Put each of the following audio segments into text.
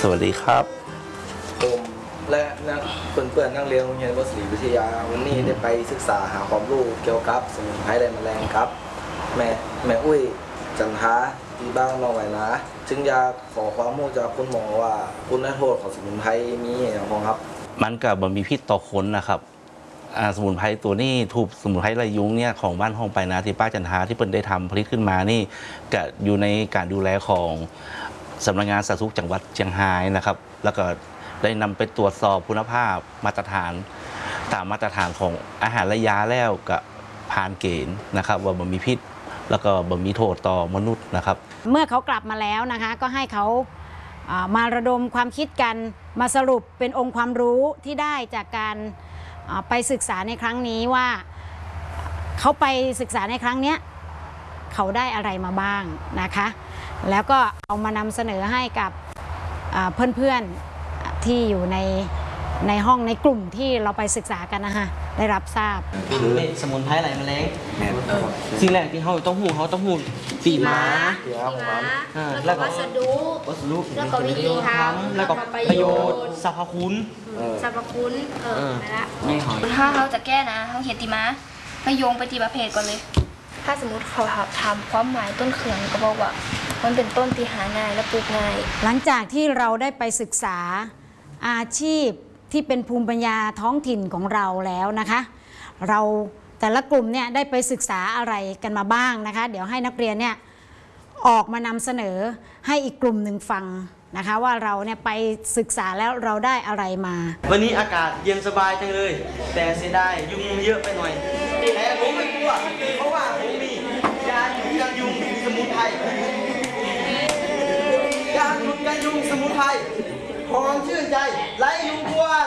สวัสดีครับผมและเพื่อนๆนักเรียนโรงเรียนวัดศรีวิทยาวันนี้ได้ไปศึกษาหาความรู้เกี่ยวกับสมุนไพรไร้แมลงครับแม่อุ้ยจันทาที่บ้านนองไหวนะจึงอยากขอความรู้จากคุณหมอว่าคุณโทษของสมุนไพรมีอย่างไรครับมันกับบมีพิษต่อคนนะครับสมุนไพรตัวนี้ถูกสมุนไพรไรยุงเนี่ยของบ้านห้องไปนะที่ป้าจันทาที่เพิ่นได้ทำผลิตขึ้นมานี่ก็อยู่ในการดูแลของสำนักงานสาธารณสุขจังหวัดเชียงรายนะครับแล้วก็ได้นำไปตรวจสอบคุณภาพมาตรฐานตามมาตรฐานของอาหารและยาแล้วก็ผ่านเกณฑ์นะครับว่าบ่มีพิษแล้วก็บ่มีโทษต่อมนุษย์นะครับเมื่อเขากลับมาแล้วนะคะก็ให้เขามาระดมความคิดกันมาสรุปเป็นองค์ความรู้ที่ได้จากการไปศึกษาในครั้งนี้ว่าเขาไปศึกษาในครั้งนี้เขาได้อะไรมาบ้างนะคะแล้วก็เอามานำเสนอให้กับเพื่อนๆที่อยู่ในห้องในกลุ่มที่เราไปศึกษากันนะคะได้รับทราบสมุนไพรไหลแมลงสิ่งแรกที่เขาต้องหูปีม้าแล้วก็วัสดุแล้วก็วิธีทำแล้วก็ประโยชน์สรรพคุณนั่นแหละถ้าเขาจะแก้นะเขาเขียนตีม้าไปโยงไปตีประเภทก่อนเลยถ้าสมมติเขาทำความหมายต้นเขืองก็บอกว่ามันเป็นต้นที่หาง่ายและปลูกง่ายหลังจากที่เราได้ไปศึกษาอาชีพที่เป็นภูมิปัญญาท้องถิ่นของเราแล้วนะคะเราแต่ละกลุ่มเนี่ยได้ไปศึกษาอะไรกันมาบ้างนะคะเดี๋ยวให้นักเรียนเนี่ยออกมานำเสนอให้อีกกลุ่มหนึ่งฟังนะคะว่าเราเนี่ยไปศึกษาแล้วเราได้อะไรมาวันนี้อากาศเย็นสบายจังเลยแต่เสียดายยุงเยอะไปหน่อยแต่ผมไม่กลัวเพราะว่าผมมียาหยุดกันยุงสมุนไพรยาหยุดกันยุงสมุนไพรหอมชื่นใจไร้ยุงกวน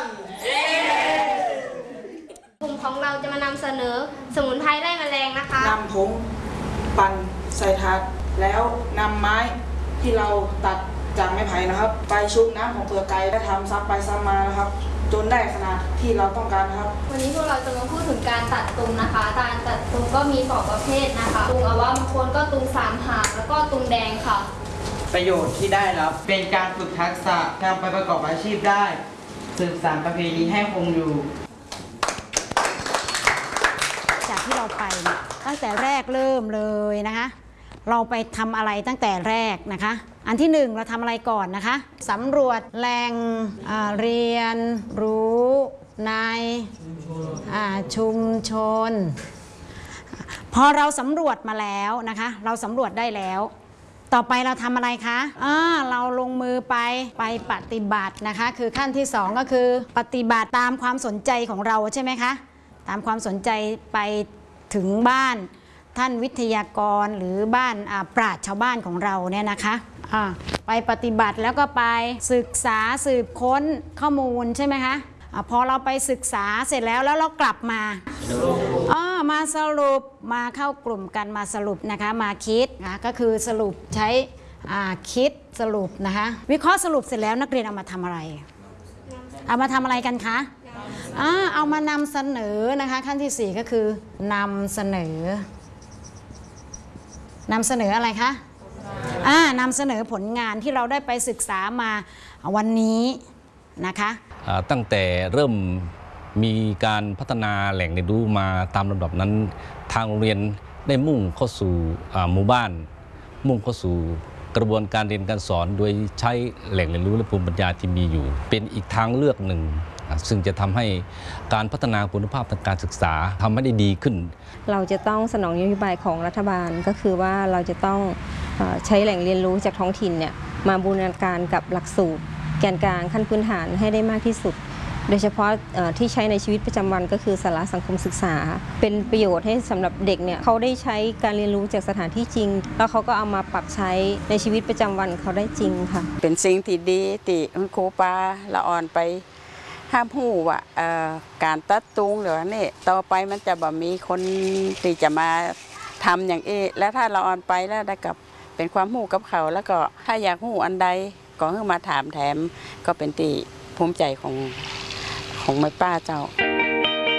กลุ่มของเราจะมานำเสนอสมุนไพรไล่แมลงนะคะนำผงปั่นใส่ถาดแล้วนำไม้ที่เราตัดจากไม้ไผ่นะครับไปชุบน้ำของเปลือกไก่และทำซ้ำไปซ้ำมานะครับจนได้ขนาดที่เราต้องการนะครับวันนี้พวกเราจะมาพูดถึงการตัดตุงนะคะการตัดตุงก็มี2ประเภทนะคะตุงเอาว่าบางคนก็ตุง3หางแล้วก็ตุงแดงค่ะประโยชน์ที่ได้รับเป็นการฝึกทักษะนำไปประกอบอาชีพได้สืบสานประเพณีให้คงอยู่จากที่เราไปตั้งแต่แรกเริ่มเลยนะคะเราไปทำอะไรตั้งแต่แรกนะคะอันที่หนึ่งเราทำอะไรก่อนนะคะสำรวจแหล่งเรียนรู้ในชุมชนพอเราสำรวจมาแล้วนะคะเราสำรวจได้แล้วต่อไปเราทำอะไรคะเราลงมือไปปฏิบัตินะคะคือขั้นที่2ก็คือปฏิบัติตามความสนใจของเราใช่ไหมคะตามความสนใจไปถึงบ้านท่านวิทยากรหรือบ้านปราชญ์ชาวบ้านของเราเนี่ยนะคะไปปฏิบัติแล้วก็ไปศึกษาสืบค้นข้อมูลใช่ไหมคะพอเราไปศึกษาเสร็จแล้วเรากลับมามาสรุปมาเข้ากลุ่มกันมาสรุปนะคะมาคิดนะก็คือสรุปใช้คิดสรุปนะคะวิเคราะห์สรุปเสร็จแล้วนักเรียนเอามาทำอะไรเอามาทำอะไรกันคะเอามานำเสนอนะคะขั้นที่4ก็คือนำเสนออะไรคะนำเสนอผลงานที่เราได้ไปศึกษามาวันนี้นะคะตั้งแต่เริ่มมีการพัฒนาแหล่งเรียนรู้มาตามลำดับนั้นทางโรงเรียนได้มุ่งเข้าสู่หมู่บ้านมุ่งเข้าสู่กระบวนการเรียนการสอนโดยใช้แหล่งเรียนรู้และภูมิปัญญาที่มีอยู่เป็นอีกทางเลือกหนึ่งซึ่งจะทำให้การพัฒนาคุณภาพทางการศึกษาทำให้ได้ดีขึ้นเราจะต้องสนองนโยบายของรัฐบาลก็คือว่าเราจะต้องใช้แหล่งเรียนรู้จากท้องถิ่นเนี่ยมาบูรณาการกับหลักสูตรแกนกลางขั้นพื้นฐานให้ได้มากที่สุดโดยเฉพาะที่ใช้ในชีวิตประจำวันก็คือสาระสังคมศึกษาเป็นประโยชน์ให้สำหรับเด็กเนี่ยเขาได้ใช้การเรียนรู้จากสถานที่จริงแล้วเขาก็เอามาปรับใช้ในชีวิตประจำวันเขาได้จริงค่ะเป็นสิ่งที่ดีที่คุณครูปาละอ่อนไปห้ามหูว่าการตัดตุงหรือนี่ต่อไปมันจะบ่มีคนที่จะมาทำอย่างแล้วถ้าเราอ่อนไปแล้วได้กับเป็นความหูกับเขาแล้วก็ถ้าอยากหูอันใดก็ให้มาถามแถมก็เป็นที่ภูมิใจของแม่ป้าเจ้า